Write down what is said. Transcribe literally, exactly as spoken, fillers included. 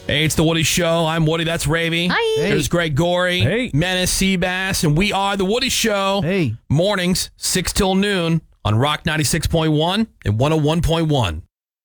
Hey, it's the Woody Show. I'm Woody. That's Ravy. Hi. There's Greg Gorey. Hey. Menace Seabass. And we are the Woody Show. Hey. Mornings, six till noon on Rock ninety-six point one and one oh one point one.